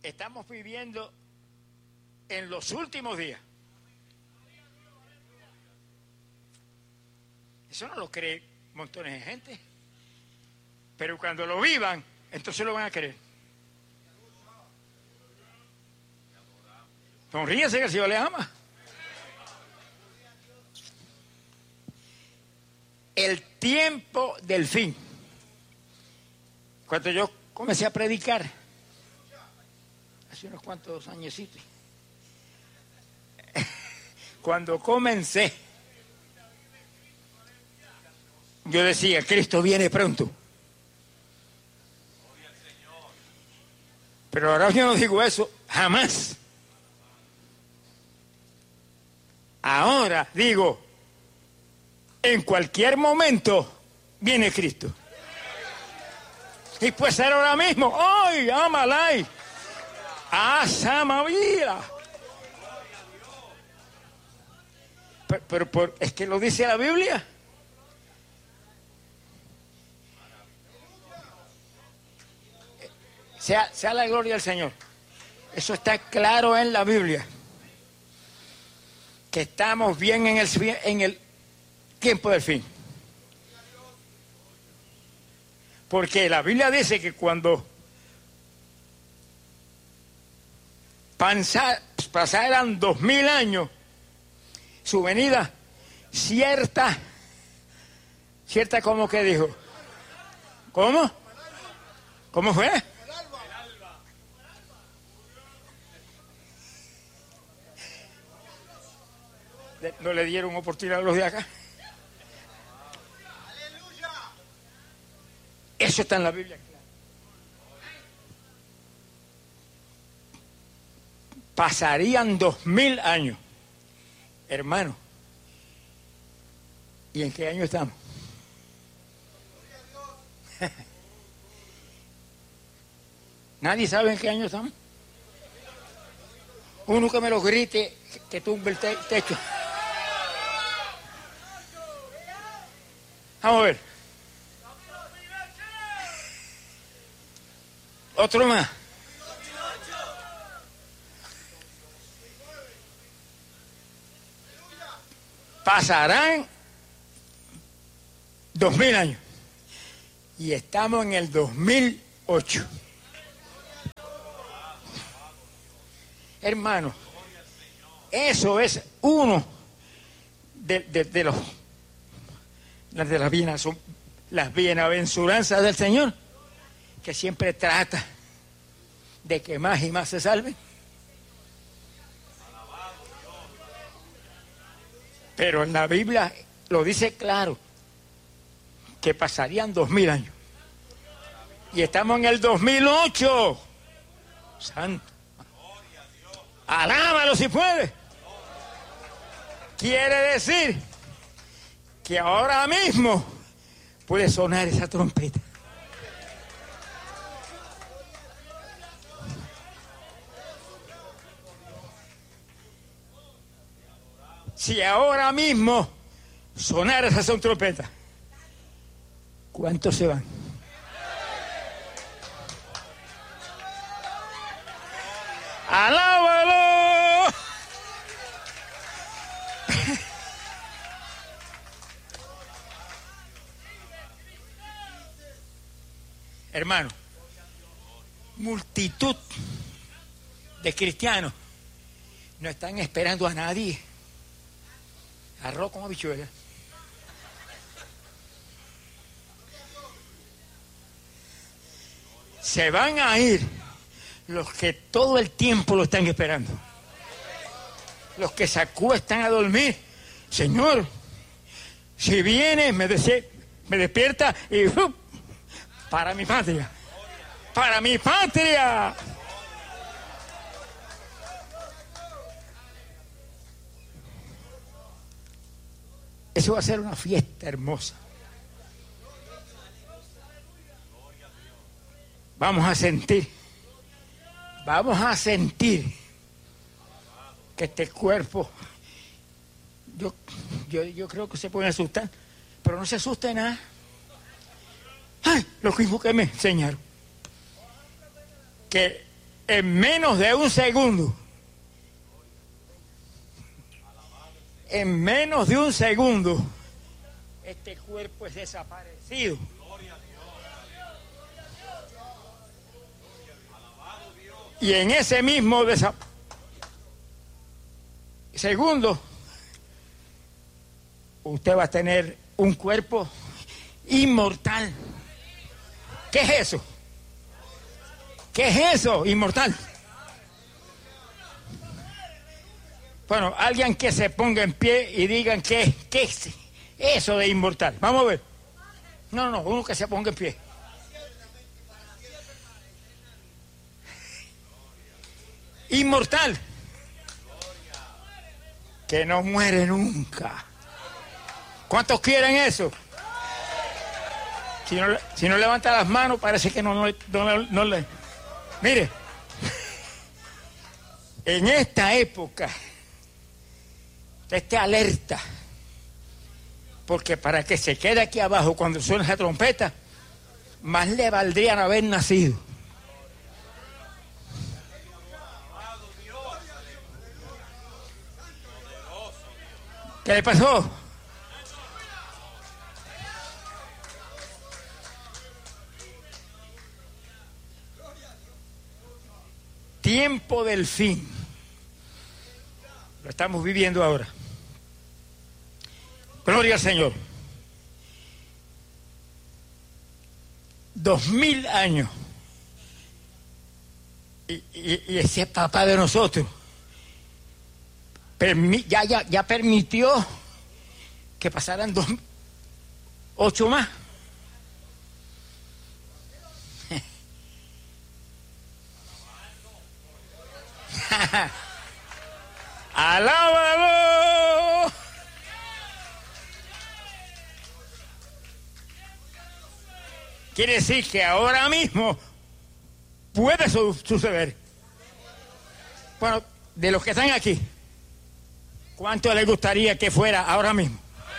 Estamos viviendo en los últimos días. Eso no lo cree montones de gente. Pero cuando lo vivan, entonces lo van a creer. Sonríese que el Señor le ama. El tiempo del fin. Cuando yo comencé a predicar, hace unos cuantos añecitos, cuando comencé, yo decía, Cristo viene pronto. Pero ahora yo no digo eso, jamás. Ahora digo, en cualquier momento viene Cristo. Y puede ser ahora mismo. ¡Ay, amalay! ¡Asamavía! Pero es que lo dice la Biblia. Sea la gloria del Señor. Eso está claro en la Biblia. Que estamos bien en el tiempo del fin. Porque la Biblia dice que cuando pasaran 2000 años, su venida cierta como que dijo. ¿Cómo? ¿Cómo fue? ¿No le dieron oportunidad a los de acá? Eso está en la Biblia. Pasarían 2000 años. Hermano, ¿y en qué año estamos? ¿Nadie sabe en qué año estamos? Uno que me lo grite, que tumbe el techo. Vamos a ver. Otro más. Pasarán 2000 años. Y estamos en el 2008. Hermano, eso es uno de las bienaventuranzas del Señor, que siempre trata de que más y más se salven. Pero en la Biblia lo dice claro, que pasarían 2000 años. Y estamos en el 2008. Santo. Alábalo si puede. Quiere decir que ahora mismo puede sonar esa trompeta. Si ahora mismo sonara esa trompeta, ¿cuántos se van? ¡Alábalo! Hermano, multitud de cristianos no están esperando a nadie. Arroz con habichuelas. Se van a ir los que todo el tiempo lo están esperando. Los que se acuestan a dormir. Señor, si viene, me despierta y para mi patria. ¡Para mi patria! Eso va a ser una fiesta hermosa. Vamos a sentir que este cuerpo, yo creo que se pueden asustar, pero no se asusten nada. ¡Ay! Lo mismo que me enseñaron. Que en menos de un segundo. En menos de un segundo, este cuerpo es desaparecido. Y en ese mismo segundo, usted va a tener un cuerpo inmortal. ¿Qué es eso? ¿Qué es eso, inmortal? Bueno, alguien que se ponga en pie y digan qué es eso de inmortal. Vamos a ver. No, uno que se ponga en pie. Inmortal. Que no muere nunca. ¿Cuántos quieren eso? Si no levanta las manos, parece que no le... Mire, en esta época, usted esté alerta, porque para que se quede aquí abajo cuando suene esa trompeta, más le valdría no haber nacido. ¿Qué le pasó? Tiempo del fin. Lo estamos viviendo ahora. Gloria al Señor. 2000 años. Y ese papá de nosotros ya permitió que pasaran 8 más. ¡Alábalo! Quiere decir que ahora mismo puede suceder. Bueno, de los que están aquí, ¿cuánto les gustaría que fuera ahora mismo?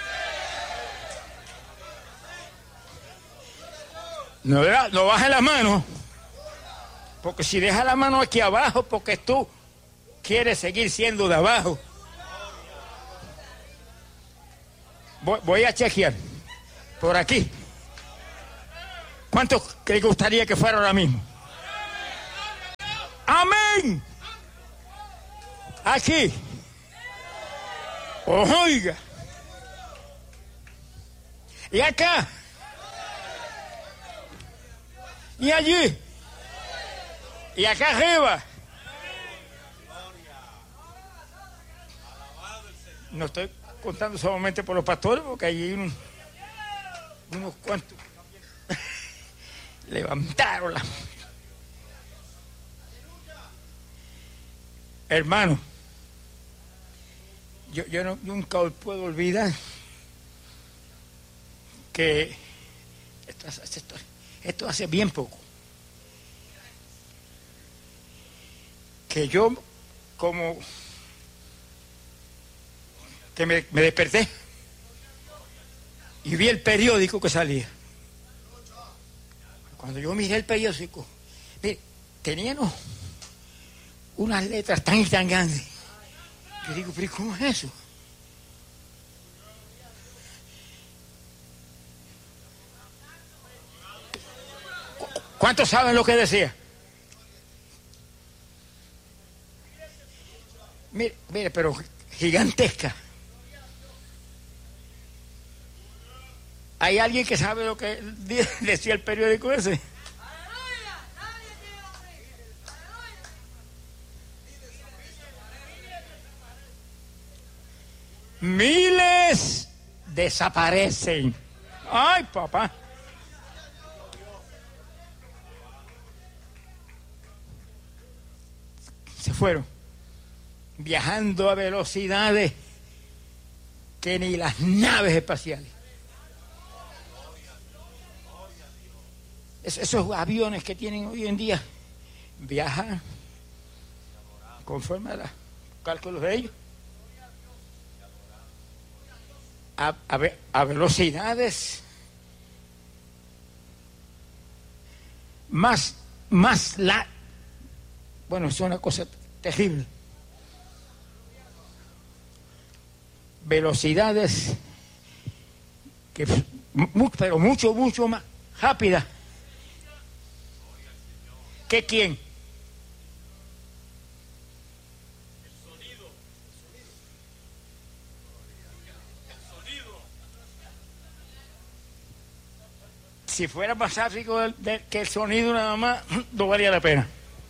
No baje la mano, porque si deja la mano aquí abajo, porque tú quieres seguir siendo de abajo. Voy a chequear por aquí. ¿Cuántos les gustaría que fuera ahora mismo? ¡Amén! Aquí. Oiga. Y acá. Y allí. Y acá arriba. No estoy contando solamente por los pastores, porque hay unos cuantos levantaron la... Hermano, yo nunca puedo olvidar que esto hace bien poco, que yo como que me desperté y vi el periódico que salía. Cuando yo miré el periódico, mire, tenían unas letras tan y tan grandes. Yo digo, pero ¿cómo es eso? ¿Cuántos saben lo que decía? Mire, pero gigantesca. ¿Hay alguien que sabe lo que decía el periódico ese? Miles desaparecen. Ay, papá. Se fueron viajando a velocidades que ni las naves espaciales. Esos aviones que tienen hoy en día viajan conforme a los cálculos de ellos a velocidades Bueno, es una cosa terrible. Velocidades que, pero mucho más rápidas. ¿Que quién? Si fuera más rápido que el sonido nada más, no valía la pena.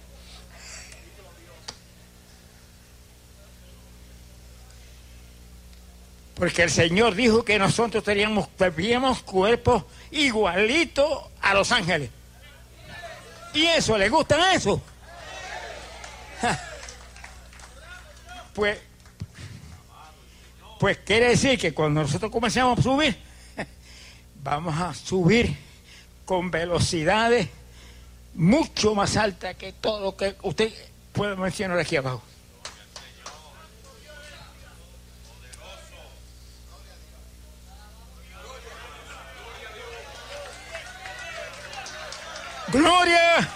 Porque el Señor dijo que nosotros teníamos cuerpos igualitos a los ángeles. ¿Y eso? ¿Les gusta eso? Pues quiere decir que cuando nosotros comencemos a subir, vamos a subir con velocidades mucho más altas que todo lo que usted puede mencionar aquí abajo. ¡Gloria!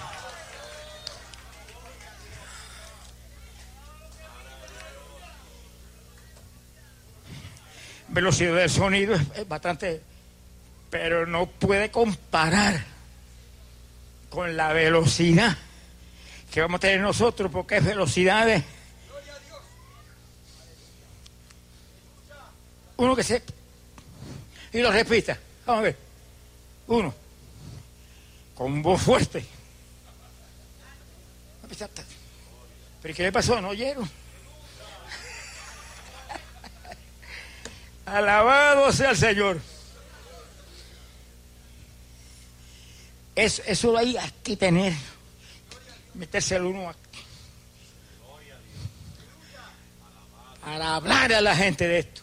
Velocidad del sonido es bastante, pero no puede comparar con la velocidad que vamos a tener nosotros, porque es velocidades. Uno que se... y lo repita. Vamos a ver. Uno. Con voz fuerte. ¿Pero qué le pasó? ¿No oyeron? Alabado sea el Señor. Eso ahí hay que tener. Meterse el uno aquí. Para hablar a la gente de esto.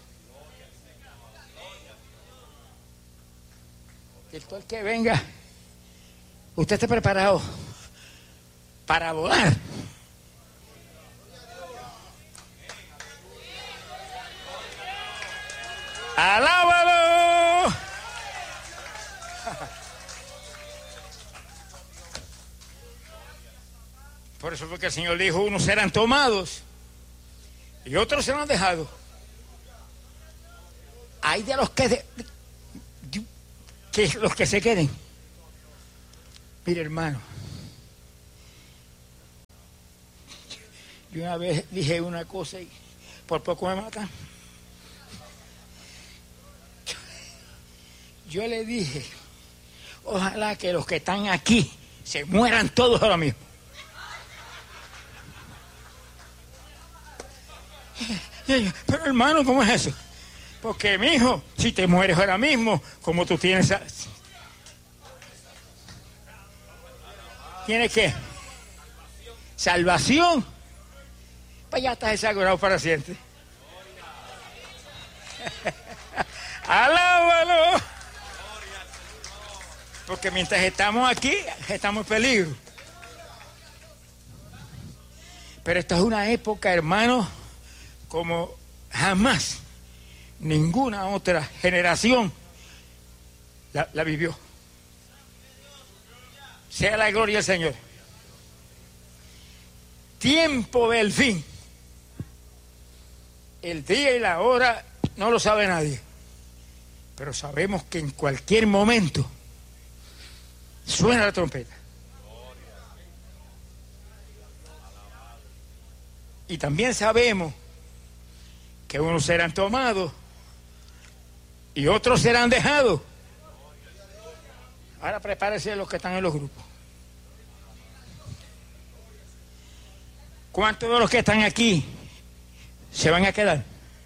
Que todo el que venga, usted esté preparado para volar. ¡Alábalo! Por eso fue que el Señor dijo, unos serán tomados y otros serán dejados. Hay de los que los que se queden. Mire, hermano, yo una vez dije una cosa y por poco me matan. Yo le dije, ojalá que los que están aquí se mueran todos ahora mismo. Pero hermano, ¿cómo es eso? Porque, mijo, si te mueres ahora mismo, como tú tienes... ¿Tienes qué? Salvación. Pues ya estás asegurado para siempre. ¡Alábalo! Porque mientras estamos aquí, estamos en peligro. Pero esta es una época, hermano, como jamás ninguna otra generación la vivió. Sea la gloria del Señor. Tiempo del fin. El día y la hora no lo sabe nadie. Pero sabemos que en cualquier momento suena la trompeta. Y también sabemos que unos serán tomados y otros serán dejados. Ahora prepárense los que están en los grupos. ¿Cuántos de los que están aquí se van a quedar?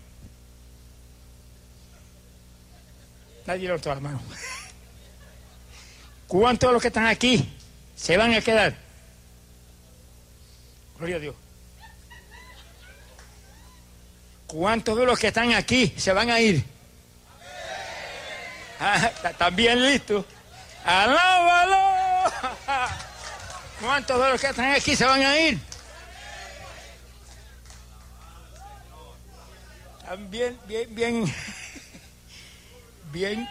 Nadie lo toma, hermano. ¿Cuántos de los que están aquí se van a quedar? Gloria a Dios. ¿Cuántos de los que están aquí se van a ir? ¿Están bien listos? ¡Alábalo! ¿Cuántos de los que están aquí se van a ir? Están bien.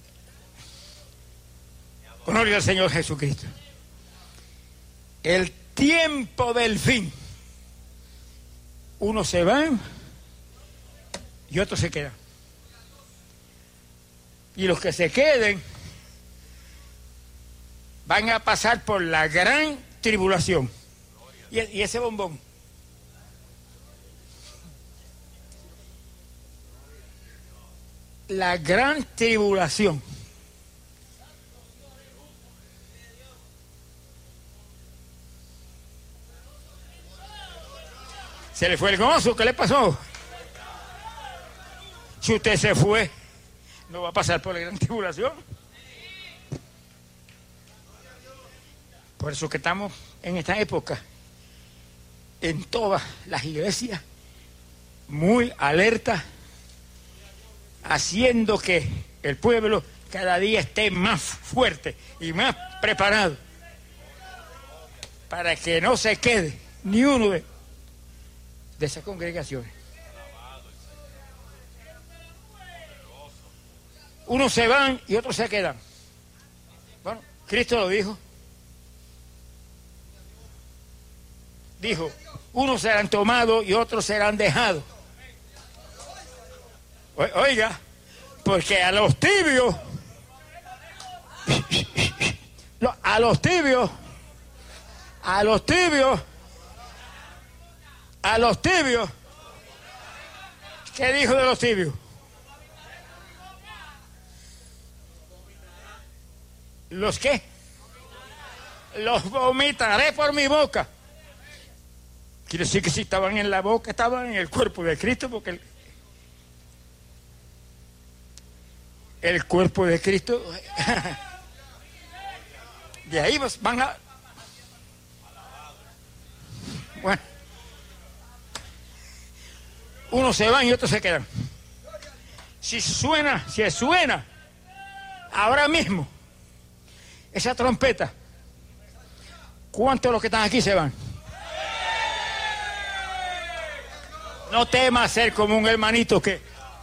Gloria al Señor Jesucristo. El tiempo del fin. Unos se van y otros se quedan. Y los que se queden van a pasar por la gran tribulación. Y ese bombón. La gran tribulación. Se le fue el gozo, ¿qué le pasó? Si usted se fue, no va a pasar por la gran tribulación. Por eso que estamos en esta época, en todas las iglesias, muy alerta, haciendo que el pueblo cada día esté más fuerte y más preparado para que no se quede ni uno de esas congregaciones. Unos se van y otros se quedan. Bueno, Cristo lo dijo. Dijo, unos serán tomados y otros serán dejados. Oiga, porque a los tibios, ¿qué dijo de los tibios? ¿Los qué? Los vomitaré por mi boca. Quiere decir que si estaban en la boca, estaban en el cuerpo de Cristo, porque el cuerpo de Cristo, de ahí van a... Bueno, unos se van y otros se quedan. Si suena ahora mismo esa trompeta, ¿cuántos de los que están aquí se van? No temas ser como un hermanito que...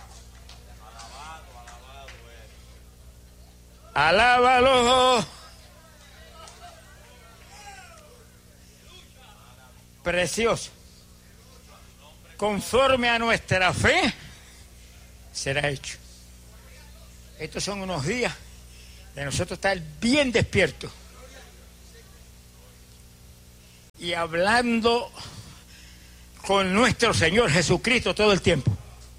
Alábalo. Precioso. Conforme a nuestra fe, será hecho. Estos son unos días de nosotros estar bien despiertos y hablando con nuestro Señor Jesucristo todo el tiempo.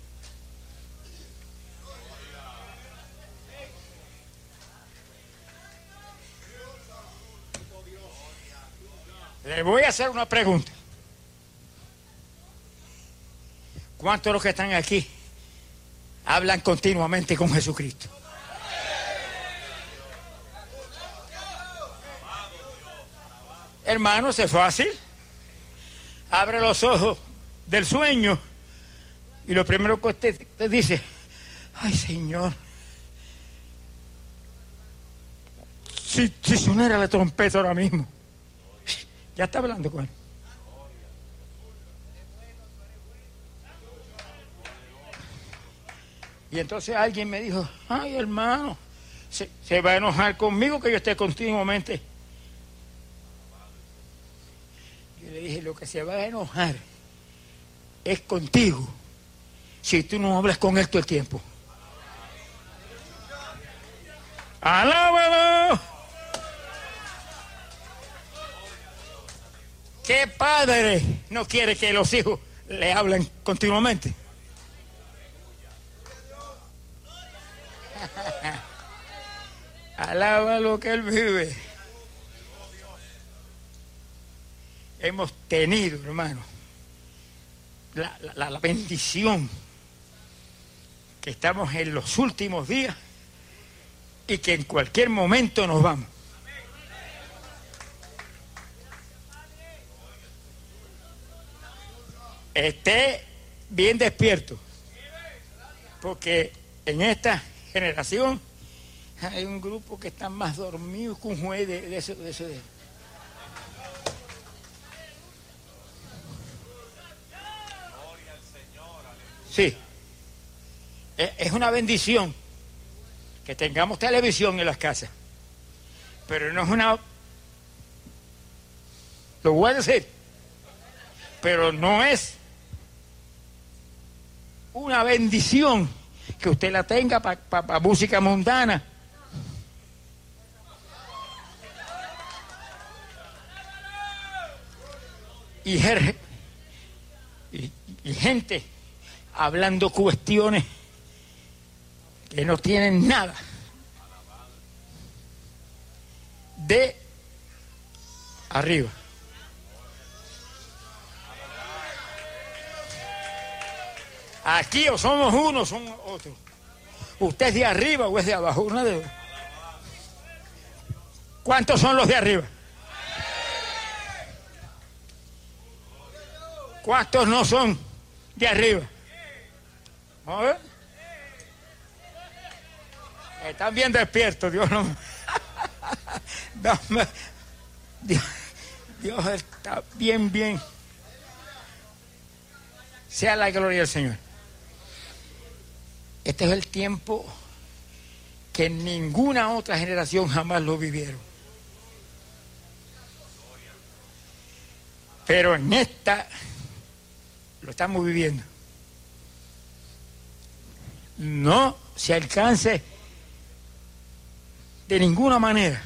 Le voy a hacer una pregunta. ¿Cuántos de los que están aquí hablan continuamente con Jesucristo? Hermanos, es fácil. Abre los ojos del sueño y lo primero que usted te dice, ay Señor, si sonara la trompeta ahora mismo. Ya está hablando con él. Y entonces alguien me dijo, ay hermano, se va a enojar conmigo que yo esté continuamente. Yo le dije, lo que se va a enojar es contigo si tú no hablas con él todo el tiempo. ¡Alábalo! ¿Qué padre no quiere que los hijos le hablen continuamente? Alaba lo que él vive. Hemos tenido, hermano, la bendición que estamos en los últimos días y que en cualquier momento nos vamos. Esté bien despierto, porque en esta generación hay un grupo que está más dormido que un juez de eso. Sí, es una bendición que tengamos televisión en las casas, pero no es una Lo voy a decir. Pero no es una bendición que usted la tenga para música mundana. Y gente hablando cuestiones que no tienen nada de arriba. Aquí o somos uno o somos otro. ¿Usted es de arriba o es de abajo? Una de... ¿Cuántos son los de arriba? ¿Cuántos no son de arriba? ¿A ver? Están bien despiertos, Dios no... Dios está bien. Sea la gloria del Señor. Este es el tiempo que ninguna otra generación jamás lo vivieron. Pero en esta lo estamos viviendo. No se alcance de ninguna manera.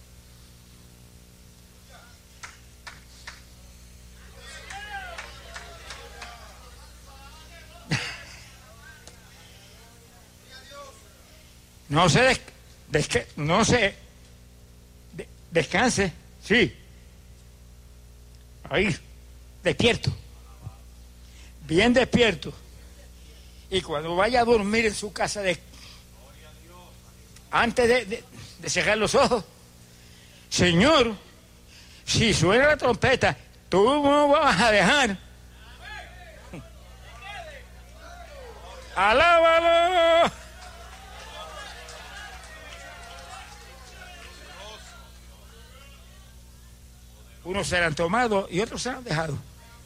Descanse, sí. Ahí, despierto. Bien despierto. Y cuando vaya a dormir en su casa, antes de cerrar los ojos, Señor, si suena la trompeta, tú no vas a dejar. ¡Alábalo! Unos se han tomado y otros se han dejado.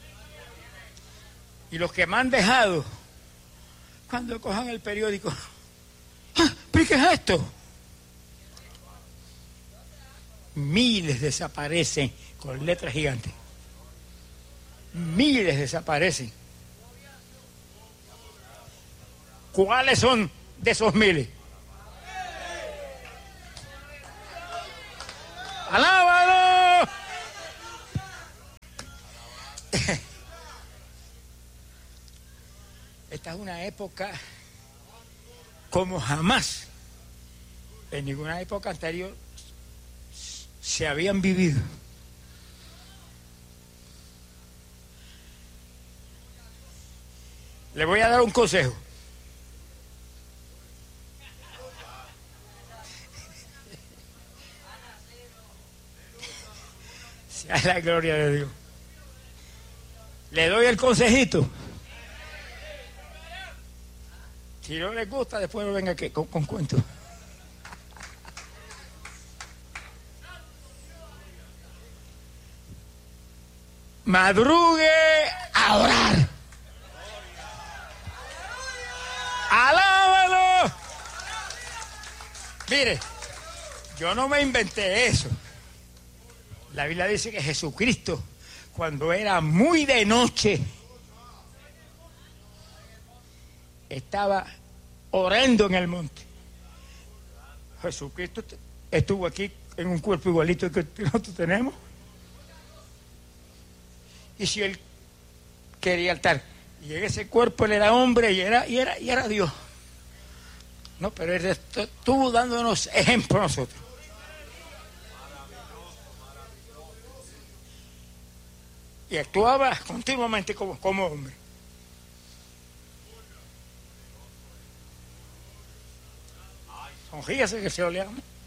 Y los que me han dejado, cuando cojan el periódico, ¿pero qué es esto? Miles desaparecen con letras gigantes. Miles desaparecen. ¿Cuáles son de esos miles? ¡Alábalo! Esta es una época como jamás en ninguna época anterior se habían vivido. Le voy a dar un consejo. Sea la gloria de Dios. Le doy el consejito. Si no les gusta, después no venga con cuentos. Madrugue a orar. ¡Alábalo! Mire, yo no me inventé eso. La Biblia dice que Jesucristo, cuando era muy de noche, estaba orando en el monte. Jesucristo estuvo aquí en un cuerpo igualito que nosotros tenemos. Y si él quería estar, y en ese cuerpo él era hombre y era Dios. No, pero él estuvo dándonos ejemplo a nosotros. Y actuaba continuamente como hombre. Sonríase que se lo leamos.